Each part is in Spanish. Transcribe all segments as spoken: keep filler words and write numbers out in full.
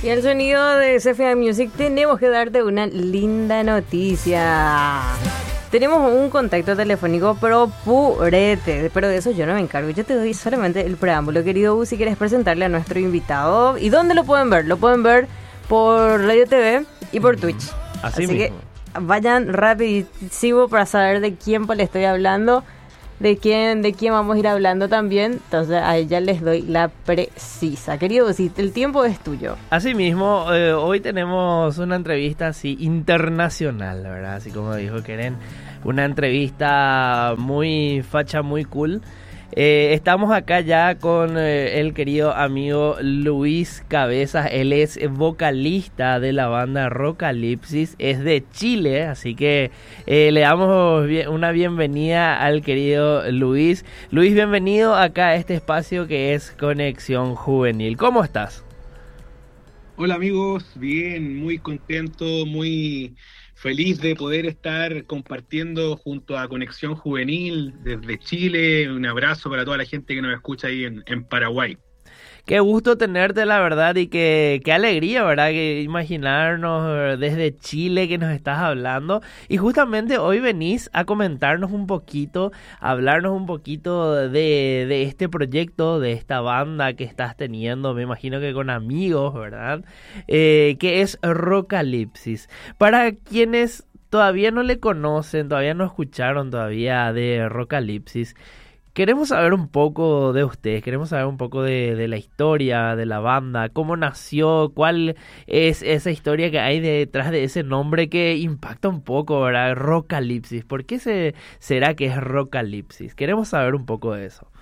Y al sonido de C F I Music tenemos que darte una linda noticia. Tenemos un contacto telefónico, pero purete, pero de eso yo no me encargo. Yo te doy solamente el preámbulo, querido U, si quieres presentarle a nuestro invitado. ¿Y dónde lo pueden ver? Lo pueden ver por Radio T V y por Twitch. Así, Así mismo. que vayan rapidísimo para saber de quién le estoy hablando, de quién, de quién vamos a ir hablando también. Entonces a ella les doy la precisa. Querido, si el tiempo es tuyo. Así mismo, eh, hoy tenemos una entrevista así internacional, la verdad, así como dijo Keren, una entrevista muy facha, muy cool. Eh, estamos acá ya con eh, el querido amigo Luis Cabezas. Él es vocalista de la banda Rockalipsis, es de Chile, así que eh, le damos bien, una bienvenida al querido Luis. Luis, bienvenido acá a este espacio que es Conexión Juvenil. ¿Cómo estás? Hola amigos, bien, muy contento, muy feliz de poder estar compartiendo junto a Conexión Juvenil desde Chile. Un abrazo para toda la gente que nos escucha ahí en, en Paraguay. Qué gusto tenerte, la verdad, y qué, qué alegría, ¿verdad? Que imaginarnos desde Chile que nos estás hablando. Y justamente hoy venís a comentarnos un poquito, a hablarnos un poquito de, de este proyecto, de esta banda que estás teniendo, me imagino que con amigos, ¿verdad? Eh, que es Rockalipsis. Para quienes todavía no le conocen, todavía no escucharon todavía de Rockalipsis, queremos saber un poco de ustedes, queremos saber un poco de, de la historia de la banda, cómo nació, cuál es esa historia que hay detrás de ese nombre que impacta un poco, ¿verdad? Rockalipsis. ¿Por qué se, será que es Rockalipsis? Queremos saber un poco de eso.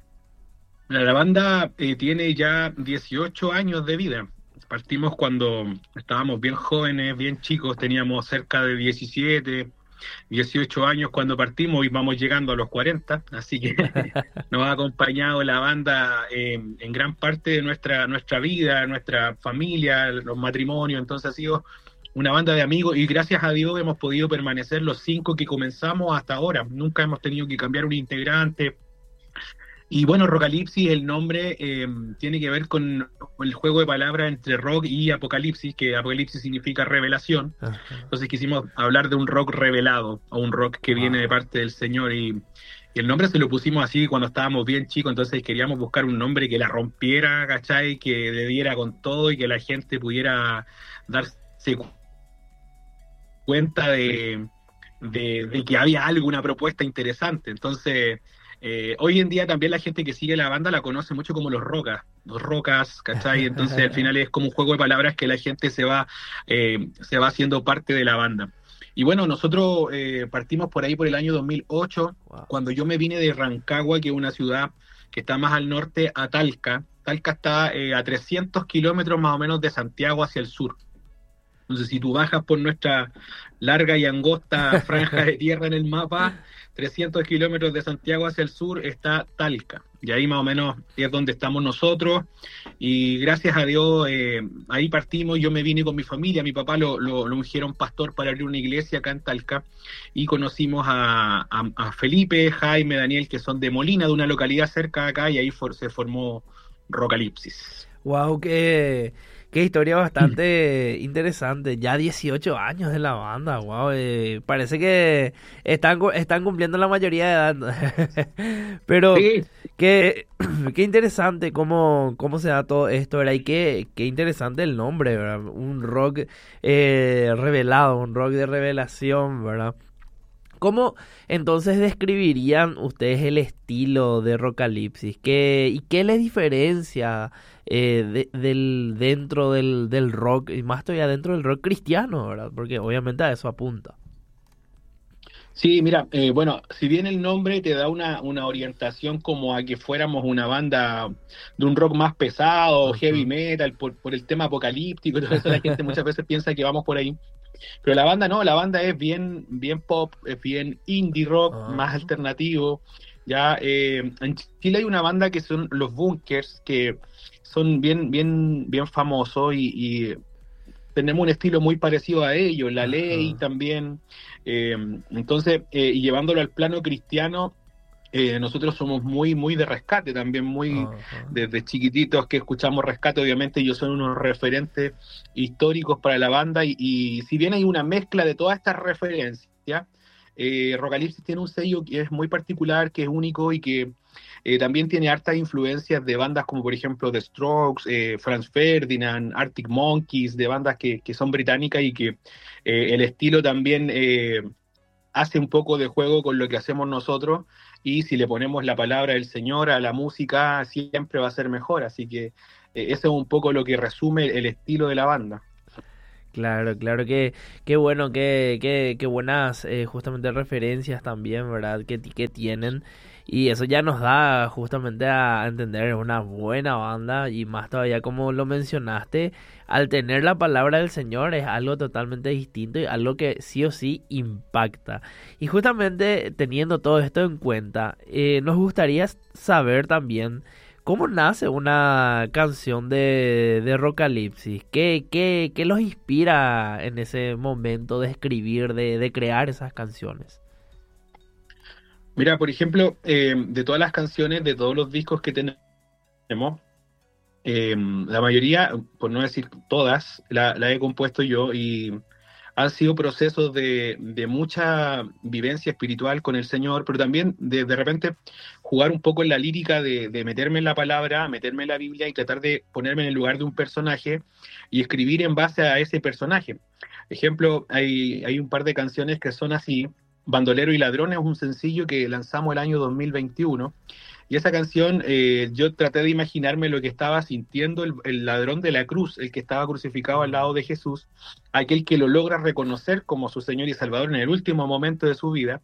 La banda eh, tiene ya dieciocho años de vida. Partimos cuando estábamos bien jóvenes, bien chicos, teníamos cerca de diecisiete, dieciocho años cuando partimos y vamos llegando a los cuarenta, así que nos ha acompañado la banda eh, en gran parte de nuestra, nuestra vida, nuestra familia, los matrimonios. Entonces ha sido una banda de amigos y gracias a Dios hemos podido permanecer los cinco que comenzamos hasta ahora. Nunca hemos tenido que cambiar un integrante. Y bueno, Rockalipsis, el nombre eh, tiene que ver con el juego de palabras entre rock y apocalipsis, que apocalipsis significa revelación. Ajá. Entonces quisimos hablar de un rock revelado, o un rock que wow. viene de parte del Señor. Y, y el nombre se lo pusimos así cuando estábamos bien chicos, entonces queríamos buscar un nombre que la rompiera, ¿cachai? Que le diera con todo y que la gente pudiera darse cuenta de, de, de que había algo, una propuesta interesante. Entonces... Eh, hoy en día también la gente que sigue la banda la conoce mucho como los Rocas, los Rocas, ¿cachai? Entonces al final es como un juego de palabras que la gente se va, eh, se va haciendo parte de la banda. Y bueno, nosotros eh, partimos por ahí por el año dos mil ocho, wow. cuando yo me vine de Rancagua, que es una ciudad que está más al norte, a Talca. Talca está eh, a trescientos kilómetros más o menos de Santiago hacia el sur. Entonces, si tú bajas por nuestra larga y angosta franja de tierra en el mapa, trescientos kilómetros de Santiago hacia el sur está Talca. Y ahí más o menos es donde estamos nosotros. Y gracias a Dios, eh, ahí partimos. Yo me vine con mi familia. Mi papá lo, lo, lo ungieron pastor para abrir una iglesia acá en Talca. Y conocimos a, a, a Felipe, Jaime, Daniel, que son de Molina, de una localidad cerca de acá. Y ahí for, se formó Rockalipsis. ¡Wow! ¡Qué... Qué historia bastante interesante! Ya dieciocho años de la banda, wow, eh, parece que están, están cumpliendo la mayoría de edad. Pero sí. qué, qué interesante cómo, cómo se da todo esto, ¿verdad? Y qué, qué interesante el nombre, ¿verdad? Un rock eh, revelado, un rock de revelación, ¿verdad? ¿Cómo entonces describirían ustedes el estilo de Rockalipsis? ¿Qué, ¿Y qué les diferencia eh, de, del, dentro del, del rock, y más todavía dentro del rock cristiano, ¿verdad? Porque obviamente a eso apunta. Sí, mira, eh, bueno, si bien el nombre te da una, una orientación como a que fuéramos una banda de un rock más pesado, uh-huh. heavy metal, por, por el tema apocalíptico, todo eso la gente muchas veces piensa que vamos por ahí. Pero la banda no, la banda es bien, bien pop, es bien indie rock, uh-huh. más alternativo. Ya eh, en Chile hay una banda que son los Bunkers, que son bien, bien, bien famosos y, y tenemos un estilo muy parecido a ellos, La Ley uh-huh. también. Eh, entonces, eh, y llevándolo al plano cristiano, Eh, nosotros somos muy, muy de rescate, también muy Ajá. desde chiquititos que escuchamos rescate, obviamente ellos son unos referentes históricos para la banda y, y si bien hay una mezcla de todas estas referencias, eh, Rocalipsis tiene un sello que es muy particular, que es único y que eh, también tiene hartas influencias de bandas como por ejemplo The Strokes, eh, Franz Ferdinand, Arctic Monkeys, de bandas que, que son británicas y que eh, el estilo también eh, hace un poco de juego con lo que hacemos nosotros y si le ponemos la palabra del Señor a la música siempre va a ser mejor, así que eh, eso es un poco lo que resume el estilo de la banda. Claro, claro que qué bueno, qué, qué, qué buenas eh, justamente referencias también, ¿verdad? Que, ti- que tienen. Y eso ya nos da justamente a entender una buena banda y más todavía como lo mencionaste, al tener la palabra del Señor es algo totalmente distinto y algo que sí o sí impacta. Y justamente teniendo todo esto en cuenta, eh, nos gustaría saber también ¿cómo nace una canción de, de Rocalipsis? ¿Qué, qué, qué los inspira en ese momento de escribir, de, de crear esas canciones? Mira, por ejemplo, eh, de todas las canciones, de todos los discos que tenemos, eh, la mayoría, por no decir todas, la, la he compuesto yo y han sido procesos de, de mucha vivencia espiritual con el Señor, pero también de, de repente jugar un poco en la lírica de, de meterme en la palabra, meterme en la Biblia y tratar de ponerme en el lugar de un personaje y escribir en base a ese personaje. Ejemplo, hay, hay un par de canciones que son así. Bandolero y Ladrón es un sencillo que lanzamos el año dos mil veintiuno y esa canción, eh, yo traté de imaginarme lo que estaba sintiendo el, el ladrón de la cruz, el que estaba crucificado al lado de Jesús, aquel que lo logra reconocer como su Señor y Salvador en el último momento de su vida,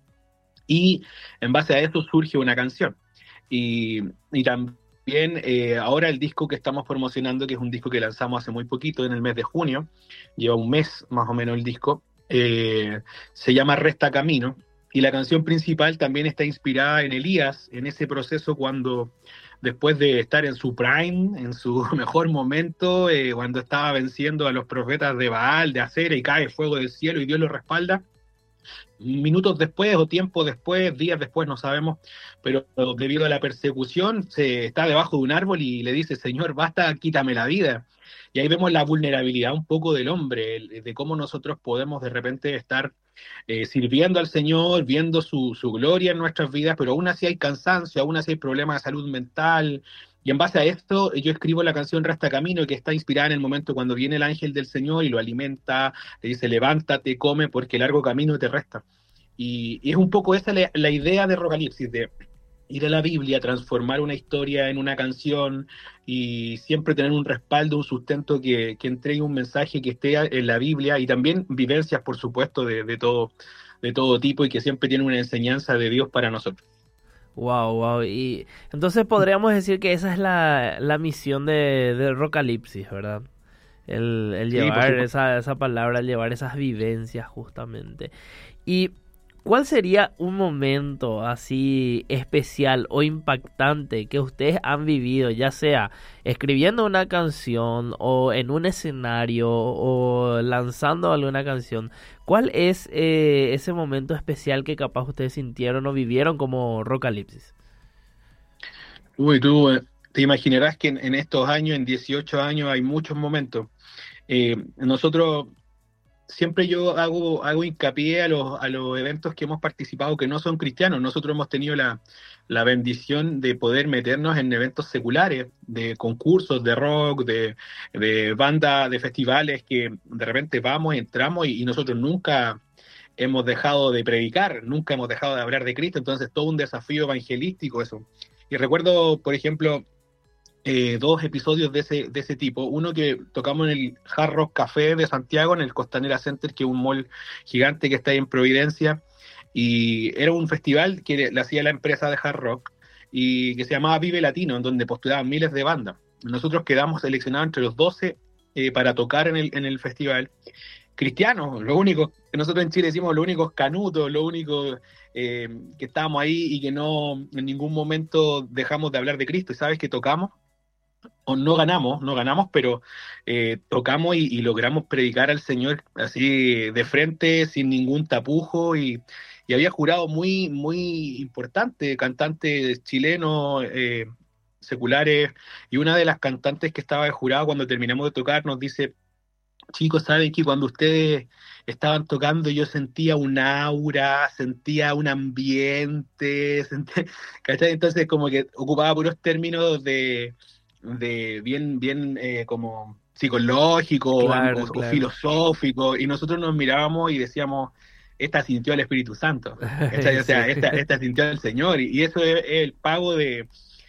y en base a eso surge una canción. Y, y también eh, ahora el disco que estamos promocionando, que es un disco que lanzamos hace muy poquito, en el mes de junio, lleva un mes más o menos el disco, eh, se llama Resta Camino, y la canción principal también está inspirada en Elías, en ese proceso cuando después de estar en su prime, en su mejor momento, eh, cuando estaba venciendo a los profetas de Baal, de Acera, y cae fuego del cielo y Dios lo respalda, minutos después o tiempo después, días después, no sabemos, pero debido a la persecución se está debajo de un árbol y le dice, Señor, basta, quítame la vida. Y ahí vemos la vulnerabilidad un poco del hombre, de cómo nosotros podemos de repente estar eh, sirviendo al Señor, viendo su, su gloria en nuestras vidas, pero aún así hay cansancio, aún así hay problemas de salud mental. Y en base a esto, yo escribo la canción Resta Camino, que está inspirada en el momento cuando viene el ángel del Señor y lo alimenta, le dice, levántate, come, porque el largo camino te resta. Y, y es un poco esa la, la idea de Rocalipsis, de ir a la Biblia, transformar una historia en una canción y siempre tener un respaldo, un sustento que, que entregue un mensaje que esté en la Biblia y también vivencias, por supuesto, de, de, todo, de todo tipo y que siempre tiene una enseñanza de Dios para nosotros. Wow, wow. Y entonces podríamos decir que esa es la, la misión de, de Rocalipsis, ¿verdad? El, el Sí, por llevar supuesto. esa, esa palabra, el llevar esas vivencias justamente. Y ¿cuál sería un momento así especial o impactante que ustedes han vivido, ya sea escribiendo una canción o en un escenario o lanzando alguna canción? ¿Cuál es eh, ese momento especial que capaz ustedes sintieron o vivieron como Rocalipsis? Uy, tú eh, te imaginarás que en, en estos años, en dieciocho años, hay muchos momentos. Eh, nosotros siempre yo hago, hago hincapié a los, a los eventos que hemos participado que no son cristianos. Nosotros hemos tenido la, la bendición de poder meternos en eventos seculares, de concursos de rock, de, de bandas, de festivales que de repente vamos, entramos y, y nosotros nunca hemos dejado de predicar, nunca hemos dejado de hablar de Cristo. Entonces todo un desafío evangelístico eso. Y recuerdo, por ejemplo, eh, dos episodios de ese, de ese tipo. Uno que tocamos en el Hard Rock Café de Santiago, en el Costanera Center, que es un mall gigante que está ahí en Providencia, y era un festival que le hacía la empresa de Hard Rock y que se llamaba Vive Latino, en donde postulaban miles de bandas. Nosotros quedamos seleccionados entre los doce eh, para tocar en el, en el festival. Cristianos, lo único, que nosotros en Chile decimos los únicos canutos, lo único eh, que estábamos ahí y que no en ningún momento dejamos de hablar de Cristo. ¿Y sabes qué tocamos? O no ganamos, no ganamos, pero eh, tocamos y, y logramos predicar al Señor así de frente, sin ningún tapujo, y, y había jurado muy, muy importante, cantantes chilenos, eh, seculares, y una de las cantantes que estaba de jurado cuando terminamos de tocar nos dice, chicos, saben que cuando ustedes estaban tocando yo sentía un aura, sentía un ambiente, sentía- ¿cachai? Entonces como que ocupaba puros términos de, de bien, bien eh, como psicológico o, am- Claro, o- o claro. filosófico, y nosotros nos mirábamos y decíamos, esta sintió el Espíritu Santo, ¿cachai? O Sí. sea, esta, esta sintió el Señor, y, y eso es, es el pago de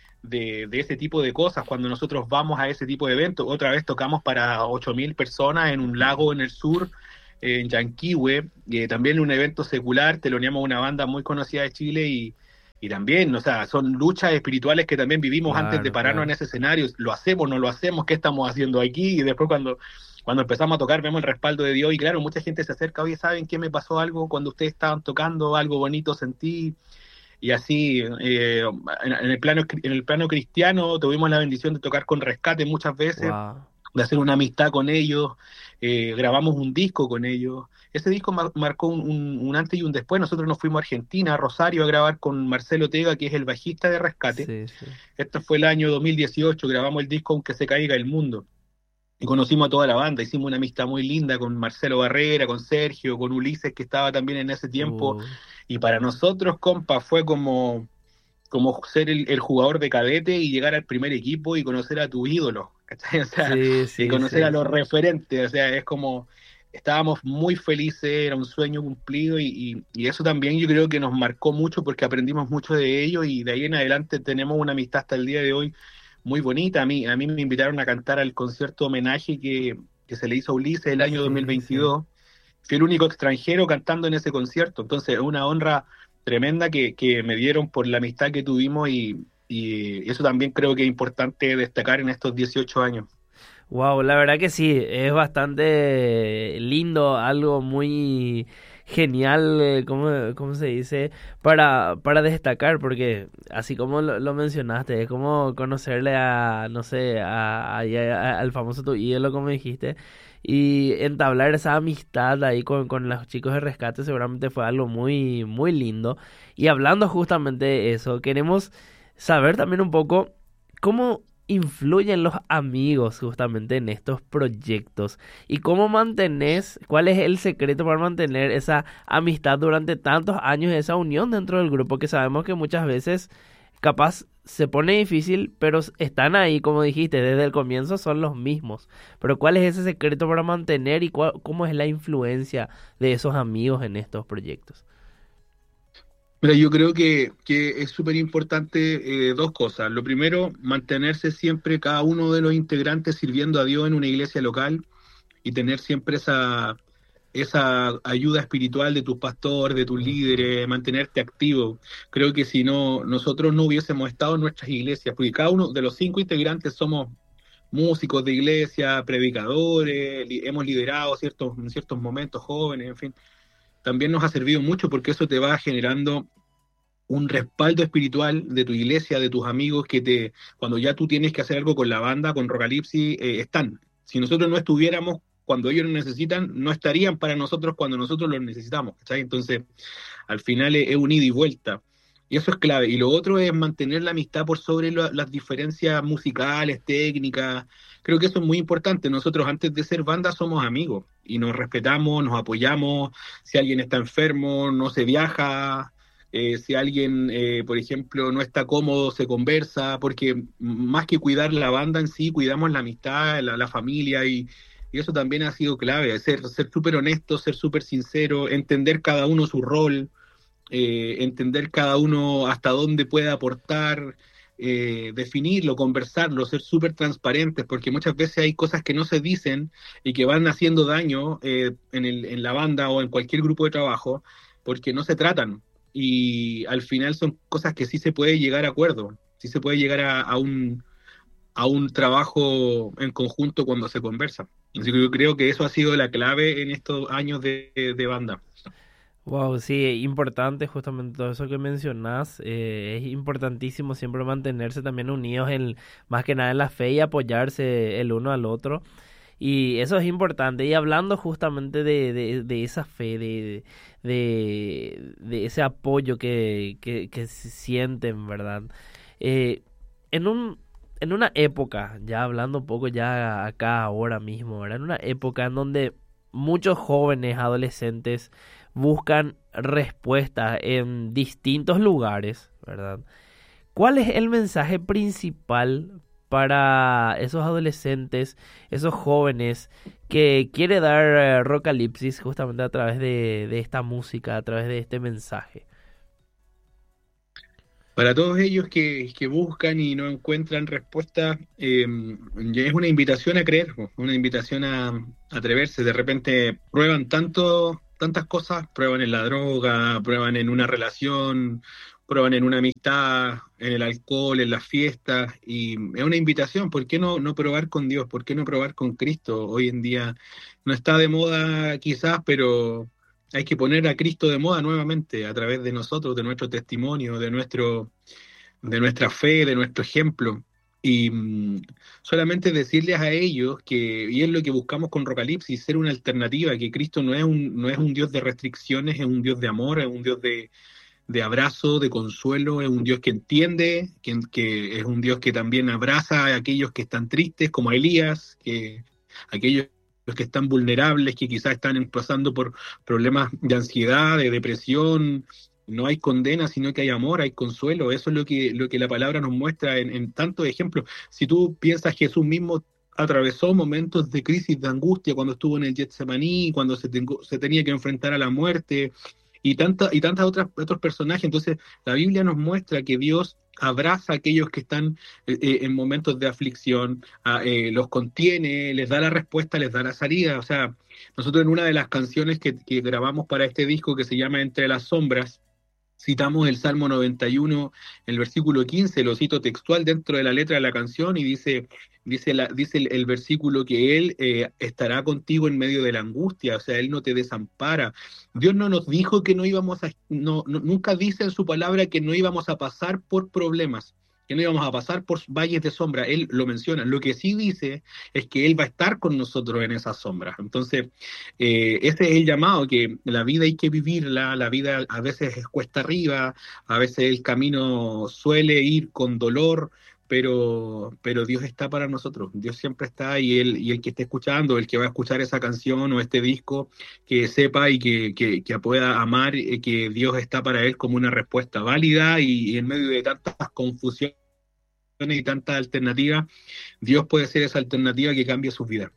de, de ese tipo de cosas, cuando nosotros vamos a ese tipo de eventos. Otra vez tocamos para ocho mil personas en un lago en el sur, eh, en Yanquihue, y también un evento secular, teloneamos una banda muy conocida de Chile y, y también, o sea, son luchas espirituales que también vivimos antes de Claro, pararnos en claro. ese escenario. Lo hacemos, no lo hacemos, ¿qué estamos haciendo aquí? Y después cuando, cuando empezamos a tocar vemos el respaldo de Dios y claro, mucha gente se acerca, oye, ¿saben qué me pasó algo cuando ustedes estaban tocando? Algo bonito sentí. Y así, eh, en, en el plano, en el plano cristiano, tuvimos la bendición de tocar con Rescate muchas veces, Wow. de hacer una amistad con ellos, eh, grabamos un disco con ellos. Ese disco mar- marcó un, un- un antes y un después. Nosotros nos fuimos a Argentina, a Rosario, a grabar con Marcelo Tega, que es el bajista de Rescate. Sí, sí. Esto fue el año dos mil dieciocho, grabamos el disco Aunque se caiga el mundo. Y conocimos a toda la banda, hicimos una amistad muy linda con Marcelo Barrera, con Sergio, con Ulises, que estaba también en ese tiempo. Uh, Y para nosotros, compa, fue como como ser el, el jugador de cadete y llegar al primer equipo y conocer a tu ídolo, ¿cachai? O sea, sí, y sí, conocer a sí. los referentes, o sea, es como, estábamos muy felices, era un sueño cumplido y, y, y eso también yo creo que nos marcó mucho porque aprendimos mucho de ellos y de ahí en adelante tenemos una amistad hasta el día de hoy muy bonita. A mí, a mí me invitaron a cantar al concierto homenaje que, que se le hizo a Ulises el año Sí, sí. dos mil veintidós. Fui el único extranjero cantando en ese concierto, entonces es una honra tremenda que, que me dieron por la amistad que tuvimos y, y eso también creo que es importante destacar en estos dieciocho años. Wow, la verdad que sí, es bastante lindo, algo muy genial, eh, ¿cómo, cómo se dice? Para, para destacar, porque así como lo, lo mencionaste, es como conocerle a, no sé, a, a- a- al famoso tu ídolo, como dijiste, y entablar esa amistad ahí con, con los chicos de Rescate seguramente fue algo muy, muy lindo. Y hablando justamente de eso, queremos saber también un poco cómo influyen los amigos justamente en estos proyectos y cómo mantenés, cuál es el secreto para mantener esa amistad durante tantos años, esa unión dentro del grupo que sabemos que muchas veces capaz se pone difícil, pero están ahí, como dijiste, desde el comienzo son los mismos. Pero ¿cuál es ese secreto para mantener y cuál, cómo es la influencia de esos amigos en estos proyectos? Mira, yo creo que, que es súper importante eh, dos cosas. Lo primero, mantenerse siempre cada uno de los integrantes sirviendo a Dios en una iglesia local y tener siempre esa, esa ayuda espiritual de tus pastores, de tus Ujú. líderes, mantenerte activo. Creo que si no, nosotros no hubiésemos estado en nuestras iglesias, porque cada uno de los cinco integrantes somos músicos de iglesia, predicadores, li- hemos liderado ciertos, en ciertos momentos jóvenes, en fin, también nos ha servido mucho porque eso te va generando un respaldo espiritual de tu iglesia, de tus amigos, que te, cuando ya tú tienes que hacer algo con la banda, con Rocalipsis, eh, están. Si nosotros no estuviéramos cuando ellos nos necesitan, no estarían para nosotros cuando nosotros los necesitamos, ¿cachai? Entonces, al final es, es un ida y vuelta. Y eso es clave. Y lo otro es mantener la amistad por sobre lo- las diferencias musicales, técnicas. Creo que eso es muy importante. Nosotros antes de ser banda somos amigos y nos respetamos, nos apoyamos. Si alguien está enfermo, no se viaja. Eh, si alguien, eh, por ejemplo, no está cómodo, se conversa, porque más que cuidar la banda en sí, cuidamos la amistad, la, la familia y, y eso también ha sido clave, ser ser súper honesto, ser súper sincero, entender cada uno su rol, eh, entender cada uno hasta dónde puede aportar, eh, definirlo, conversarlo, ser súper transparentes, porque muchas veces hay cosas que no se dicen y que van haciendo daño eh, en el, en la banda o en cualquier grupo de trabajo, porque no se tratan. Y al final son cosas que sí se puede llegar a acuerdo, sí se puede llegar a, a un, a un trabajo en conjunto cuando se conversa. Así que yo creo que eso ha sido la clave en estos años de, de banda. Wow, sí, importante justamente todo eso que mencionás. Eh, es importantísimo siempre mantenerse también unidos en, más que nada en la fe y apoyarse el uno al otro. Y eso es importante. Y hablando justamente de, de, de esa fe, de, de, de ese apoyo que, que, que se sienten, ¿verdad? Eh, en un, en una época, ya hablando un poco ya acá ahora mismo, ¿verdad? En una época en donde muchos jóvenes, adolescentes, buscan respuestas en distintos lugares, ¿verdad? ¿Cuál es el mensaje principal para esos adolescentes, esos jóvenes que quiere dar eh, Rocalipsis justamente a través de, de esta música, a través de este mensaje? Para todos ellos que, que buscan y no encuentran respuesta, eh, es una invitación a creer, po, una invitación a, a atreverse. De repente prueban tanto, tantas cosas, prueban en la droga, prueban en una relación, prueban en una amistad, en el alcohol, en las fiestas, y es una invitación. ¿Por qué no, no probar con Dios? ¿Por qué no probar con Cristo? Hoy en día no está de moda quizás, pero hay que poner a Cristo de moda nuevamente a través de nosotros, de nuestro testimonio, de nuestro, de nuestra fe, de nuestro ejemplo. Y mm, solamente decirles a ellos que, y es lo que buscamos con Rocalipsis, ser una alternativa, que Cristo no es un, no es un Dios de restricciones, es un Dios de amor, es un Dios de, de abrazo, de consuelo, es un Dios que entiende, que, que es un Dios que también abraza a aquellos que están tristes, como a Elías, que aquellos que están vulnerables, que quizás están pasando por problemas de ansiedad, de depresión. No hay condena, sino que hay amor, hay consuelo. Eso es lo que, lo que la palabra nos muestra en, en tantos ejemplos. Si tú piensas, Jesús mismo atravesó momentos de crisis, de angustia, cuando estuvo en el Getsemaní, cuando se, tengo, se tenía que enfrentar a la muerte, y tanta, y tantas otras otros personajes. Entonces la Biblia nos muestra que Dios abraza a aquellos que están eh, en momentos de aflicción, a, eh, los contiene, les da la respuesta, les da la salida. O sea, nosotros en una de las canciones que, que grabamos para este disco, que se llama Entre las Sombras, citamos el Salmo noventa y uno, el versículo quince, lo cito textual dentro de la letra de la canción, y dice, dice, la, dice el, el versículo que Él eh, estará contigo en medio de la angustia, o sea, Él no te desampara. Dios no nos dijo que no íbamos a, no, no, nunca dice en su palabra que no íbamos a pasar por problemas, que no íbamos a pasar por valles de sombra. Él lo menciona. Lo que sí dice es que Él va a estar con nosotros en esas sombras. Entonces, eh, ese es el llamado, que la vida hay que vivirla, la vida a veces es cuesta arriba, a veces el camino suele ir con dolor, pero, pero Dios está para nosotros. Dios siempre está, y él, y el que esté escuchando, el que va a escuchar esa canción o este disco, que sepa y que, que, que pueda amar, eh, que Dios está para él como una respuesta válida, y, y en medio de tantas confusiones y tantas alternativas, Dios puede ser esa alternativa que cambie sus vidas.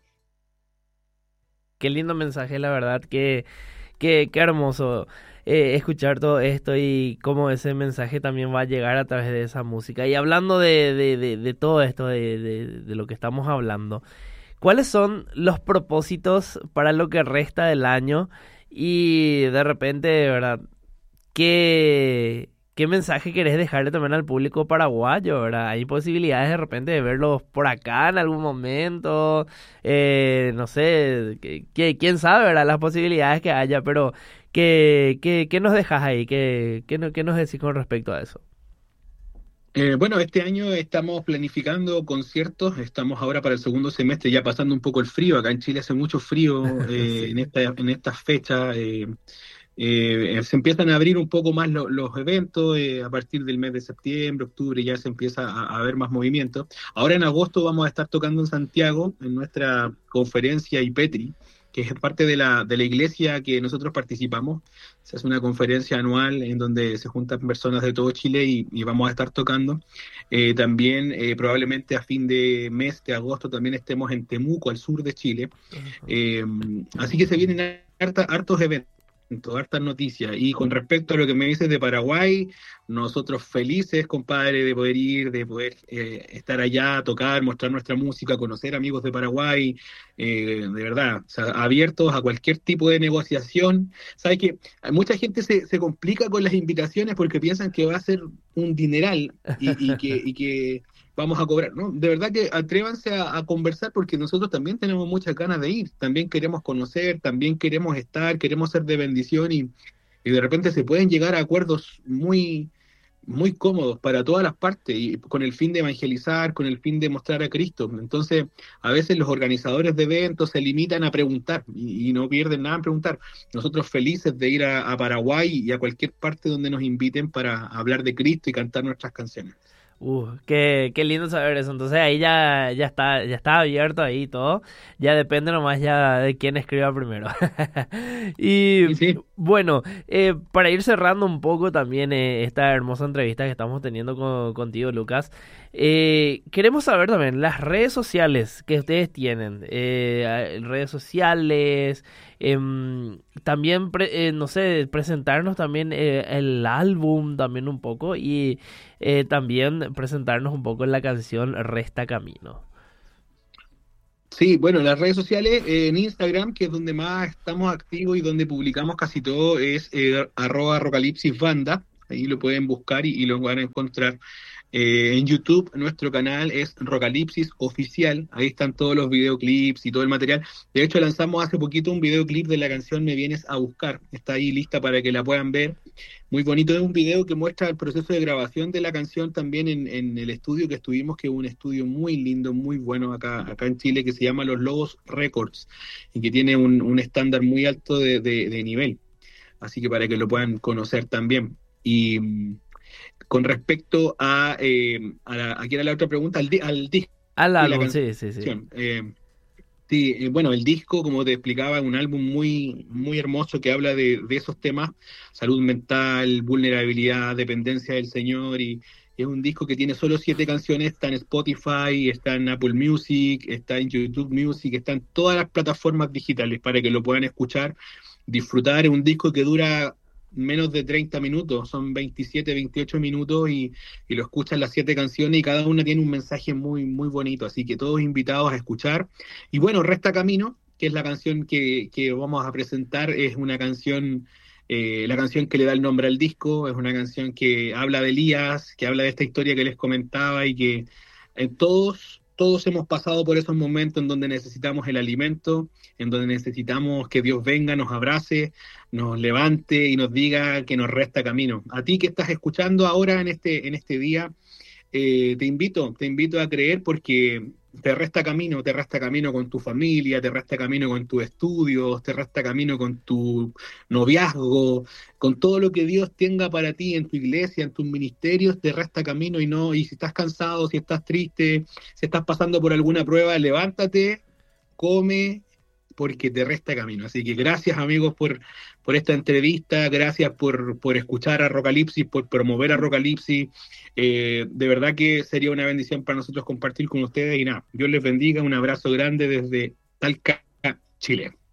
Qué lindo mensaje, la verdad, que, que, qué hermoso eh, escuchar todo esto y cómo ese mensaje también va a llegar a través de esa música. Y hablando de, de, de, de todo esto, de, de, de lo que estamos hablando, ¿cuáles son los propósitos para lo que resta del año? Y de repente, ¿verdad? ¿Qué, qué mensaje querés dejarle también al público paraguayo, ¿verdad? Hay posibilidades de repente de verlos por acá en algún momento, eh, no sé, que, que, quién sabe, ¿verdad? Las posibilidades que haya, pero ¿qué, qué, qué nos dejas ahí? ¿Qué, qué, no- qué nos decís con respecto a eso? Eh, bueno, este año estamos planificando conciertos, estamos ahora para el segundo semestre, ya pasando un poco el frío. Acá en Chile hace mucho frío eh, en Sí. esta, en estas fechas. Eh, eh, se empiezan a abrir un poco más lo- los eventos eh, a partir del mes de septiembre, octubre, ya se empieza a, a ver más movimiento. Ahora en agosto vamos a estar tocando en Santiago, en nuestra conferencia IPETRI, que es parte de la, de la iglesia que nosotros participamos. Se hace una conferencia anual en donde se juntan personas de todo Chile, y, y vamos a estar tocando. Eh, también eh, probablemente a fin de mes de agosto también estemos en Temuco, al sur de Chile. Ajá. Eh, Así que se vienen harta- hartos eventos, hartas noticias. Y con respecto a lo que me dices de Paraguay, nosotros felices, compadre, de poder ir, de poder eh, estar allá, tocar, mostrar nuestra música, conocer amigos de Paraguay, eh, de verdad, o sea, abiertos a cualquier tipo de negociación. Sabes que mucha gente se, se complica con las invitaciones porque piensan que va a ser un dineral, y, y que, y que vamos a cobrar, ¿no? De verdad que atrévanse a, a conversar, porque nosotros también tenemos muchas ganas de ir, también queremos conocer, también queremos estar, queremos ser de bendición, y, y de repente se pueden llegar a acuerdos muy, muy cómodos para todas las partes y con el fin de evangelizar, con el fin de mostrar a Cristo. Entonces, a veces los organizadores de eventos se limitan a preguntar y, y no pierden nada en preguntar. Nosotros felices de ir a, a Paraguay y a cualquier parte donde nos inviten para hablar de Cristo y cantar nuestras canciones. Uh, qué, qué lindo saber eso. Entonces ahí ya, ya está, ya está abierto ahí todo. Ya depende nomás ya de quién escriba primero. Y Y sí, bueno, eh, para ir cerrando un poco también eh, esta hermosa entrevista que estamos teniendo con- contigo, Lucas, eh, queremos saber también las redes sociales que ustedes tienen. Eh, redes sociales, em, también, pre- eh, no sé, presentarnos también eh, el álbum también un poco y eh, también presentarnos un poco en la canción Resta Camino. sí, bueno, las redes sociales, eh, en Instagram, que es donde más estamos activos y donde publicamos casi todo, es eh, arroba Rocalipsis Banda. Ahí lo pueden buscar y, y lo van a encontrar. Eh, en YouTube, nuestro canal es Rocalipsis Oficial. Ahí están todos los videoclips y todo el material. De hecho, lanzamos hace poquito un videoclip de la canción Me Vienes a Buscar. Está ahí lista para que la puedan ver. Muy bonito, es un video que muestra el proceso de grabación de la canción también en, en el estudio que estuvimos, que es un estudio muy lindo, muy bueno acá, acá en Chile, que se llama Los Lobos Records y que tiene un, un estándar muy alto de, de, de nivel. Así que para que lo puedan conocer también. Y mm, con respecto a, eh, a la, aquí era la otra pregunta, al, di- al disco Al y la álbum, sí, sí, sí. canción. Eh, sí, eh, bueno, el disco, como te explicaba, es un álbum muy, muy hermoso que habla de, de esos temas: salud mental, vulnerabilidad, dependencia del Señor, y es un disco que tiene solo siete canciones. Está en Spotify, está en Apple Music, está en YouTube Music, está en todas las plataformas digitales para que lo puedan escuchar, disfrutar. Es un disco que dura menos de treinta minutos, son veintisiete, veintiocho minutos, y, y lo escuchan las siete canciones y cada una tiene un mensaje muy, muy bonito, así que todos invitados a escuchar. Y bueno, Resta Camino, que es la canción que, que vamos a presentar, es una canción, eh, la canción que le da el nombre al disco, es una canción que habla de Elías, que habla de esta historia que les comentaba y que eh, todos, todos hemos pasado por esos momentos en donde necesitamos el alimento, en donde necesitamos que Dios venga, nos abrace, nos levante y nos diga que nos resta camino. A ti que estás escuchando ahora en este, en este día, eh, te invito, te invito a creer, porque te resta camino, te resta camino con tu familia, te resta camino con tus estudios, te resta camino con tu noviazgo, con todo lo que Dios tenga para ti en tu iglesia, en tus ministerios, te resta camino. Y no, y si estás cansado, si estás triste, si estás pasando por alguna prueba, levántate, come, porque te resta camino. Así que gracias, amigos, por, por esta entrevista, gracias por, por escuchar a Rocalipsis, por promover a Rocalipsis. Eh, de verdad que sería una bendición para nosotros compartir con ustedes, y nada, Dios les bendiga, un abrazo grande desde Talca, Chile.